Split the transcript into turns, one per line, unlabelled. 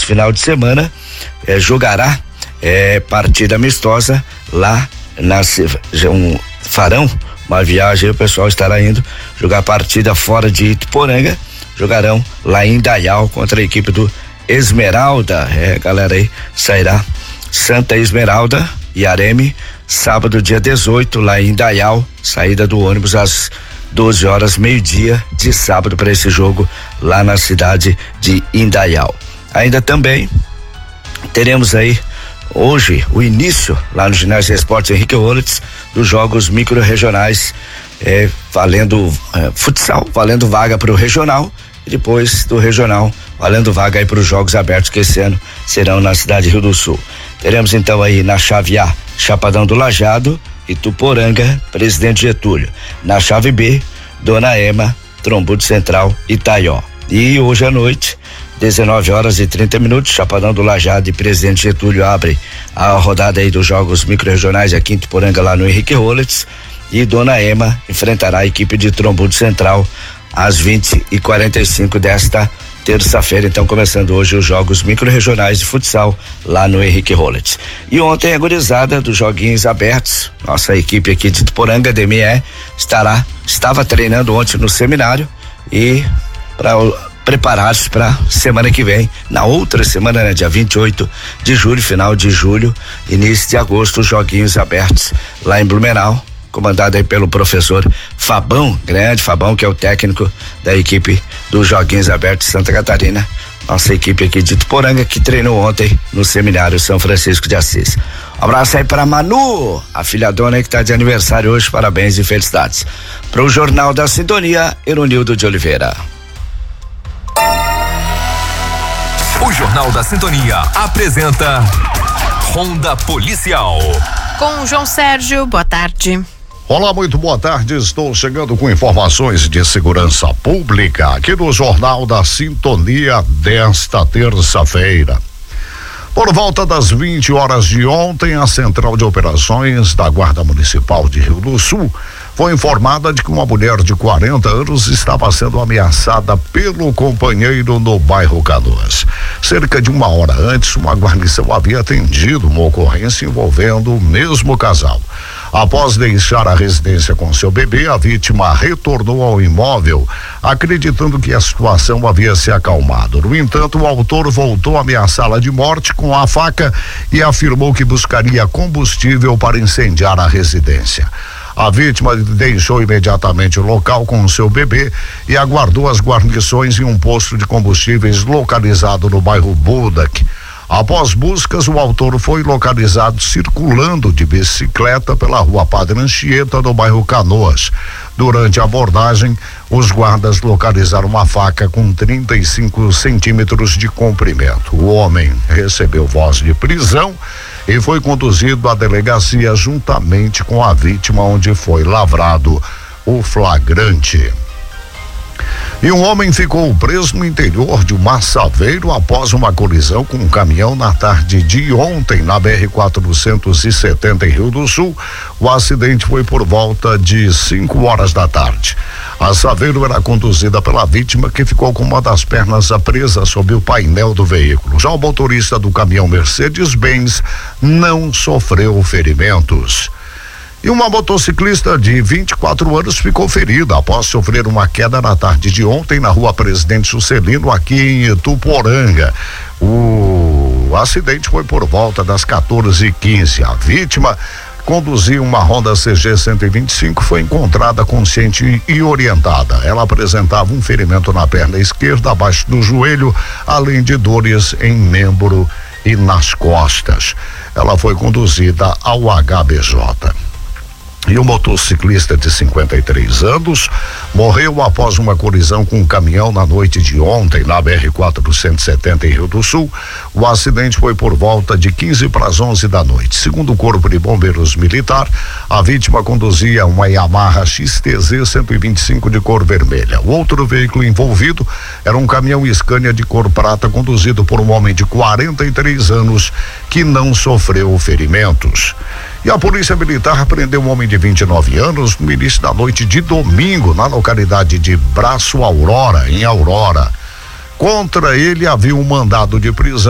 nesse final de semana jogará partida amistosa lá farão uma viagem, o pessoal estará indo jogar partida fora de Ituporanga, jogarão lá em Indaial contra a equipe do Esmeralda, galera aí, sairá Santa Esmeralda e Areme, sábado dia 18 lá em Indaial, saída do ônibus às 12 horas, meio-dia de sábado para esse jogo lá na cidade de Indaial. Ainda também teremos aí hoje o início lá no ginásio Esportes Henrique Rollins dos jogos micro-regionais, valendo futsal, valendo vaga para o regional, e depois do regional valendo vaga aí para os jogos abertos que esse ano serão na cidade de Rio do Sul. Teremos então aí na chave A, Chapadão do Lajeado, Ituporanga, Presidente Getúlio. Na chave B, Dona Ema, Trombudo Central, Itaió. E hoje à noite, 19h30, Chapadão do Lajeado e Presidente Getúlio abre a rodada aí dos jogos micro-regionais aqui em Ituporanga, lá no Henrique Rollins, e Dona Ema enfrentará a equipe de Trombudo Central às 20h45 desta terça-feira. Então, começando hoje os jogos micro-regionais de futsal lá no Henrique Rollins. E ontem a gurizada dos joguinhos abertos, nossa equipe aqui de Ituporanga, DME, estava treinando ontem no seminário e preparados para semana que vem, na outra semana, né, dia 28 de julho, final de julho, início de agosto, os joguinhos abertos lá em Blumenau, comandado aí pelo professor Fabão, grande Fabão, que é o técnico da equipe dos Joguinhos Abertos de Santa Catarina, nossa equipe aqui de Ituporanga, que treinou ontem no seminário São Francisco de Assis. Um abraço aí para Manu, a filhadona aí que tá de aniversário hoje, parabéns e felicidades. Para o Jornal da Sintonia, Eronildo de Oliveira.
O Jornal da Sintonia apresenta Ronda Policial.
Com o João Sérgio, boa tarde.
Olá, muito boa tarde. Estou chegando com informações de segurança pública aqui no Jornal da Sintonia desta terça-feira. Por volta das 20 horas de ontem, a Central de Operações da Guarda Municipal de Rio do Sul foi informada de que uma mulher de 40 anos estava sendo ameaçada pelo companheiro no bairro Canoas. Cerca de uma hora antes, uma guarnição havia atendido uma ocorrência envolvendo o mesmo casal. Após deixar a residência com seu bebê, a vítima retornou ao imóvel, acreditando que a situação havia se acalmado. No entanto, o autor voltou a ameaçá-la de morte com a faca e afirmou que buscaria combustível para incendiar a residência. A vítima deixou imediatamente o local com seu bebê e aguardou as guarnições em um posto de combustíveis localizado no bairro Budak. Após buscas, o autor foi localizado circulando de bicicleta pela rua Padre Anchieta, no bairro Canoas. Durante a abordagem, os guardas localizaram uma faca com 35 centímetros de comprimento. O homem recebeu voz de prisão e foi conduzido à delegacia juntamente com a vítima, onde foi lavrado o flagrante. E um homem ficou preso no interior de um massaveiro após uma colisão com um caminhão na tarde de ontem na BR-470 em Rio do Sul. O acidente foi por volta de 5 horas da tarde. A Saveiro era conduzida pela vítima, que ficou com uma das pernas presa sob o painel do veículo. Já o motorista do caminhão Mercedes-Benz não sofreu ferimentos. E uma motociclista de 24 anos ficou ferida após sofrer uma queda na tarde de ontem na rua Presidente Juscelino, aqui em Ituporanga. O acidente foi por volta das 14h15. A vítima conduzia uma Honda CG 125, foi encontrada consciente e orientada. Ela apresentava um ferimento na perna esquerda, abaixo do joelho, além de dores em membro e nas costas. Ela foi conduzida ao HBJ. E o motociclista de 53 anos morreu após uma colisão com um caminhão na noite de ontem na BR-470 em Rio do Sul. O acidente foi por volta de 15 para as 11 da noite. Segundo o Corpo de Bombeiros Militar, a vítima conduzia uma Yamaha XTZ 125 de cor vermelha. O outro veículo envolvido era um caminhão Scania de cor prata, conduzido por um homem de 43 anos que não sofreu ferimentos. E a Polícia Militar prendeu um homem de 29 anos no início da noite de domingo, na localidade de Braço Aurora, em Aurora. Contra ele havia um mandado de prisão